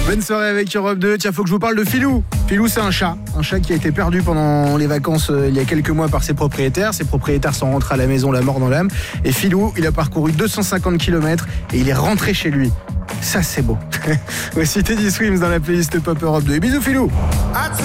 Bonne soirée avec Europe 2. Tiens, faut que je vous parle de Filou. Filou, c'est un chat qui a été perdu pendant les vacances il y a quelques mois par ses propriétaires. Ses propriétaires sont rentrés à la maison la mort dans l'âme. Et Filou, il a parcouru 250 km et il est rentré chez lui. Ça, c'est beau. Voici Teddy Swims dans la playlist Pop Europe 2. Et bisous Filou.